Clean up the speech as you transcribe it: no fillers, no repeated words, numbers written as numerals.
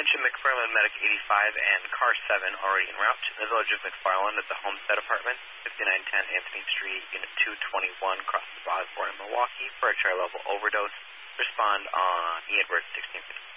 Attention McFarland Medic 85 and Car 7 already en route. The village of McFarland at the Homestead Apartment, 5910 Anthony Street, Unit 221, crosses Osborne and Milwaukee for a tri-level overdose. Respond on E. Edwards 1650.